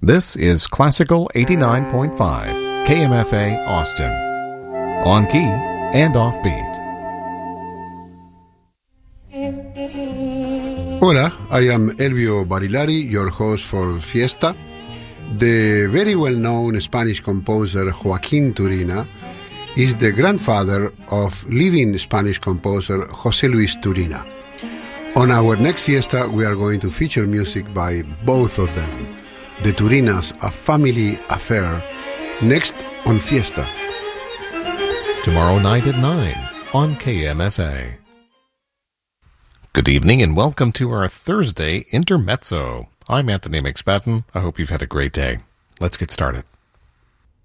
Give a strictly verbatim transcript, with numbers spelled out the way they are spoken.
This is Classical eighty-nine point five, K M F A Austin. On key and offbeat. Hola, I am Elvio Barilari, your host for Fiesta. The very well-known Spanish composer Joaquín Turina is the grandfather of living Spanish composer José Luis Turina. On our next Fiesta, we are going to feature music by both of them. The Turinas, A Family Affair, next on Fiesta. Tomorrow night at nine on K M F A. Good evening and welcome to our Thursday Intermezzo. I'm Anthony McSpadden. I hope you've had a great day. Let's get started.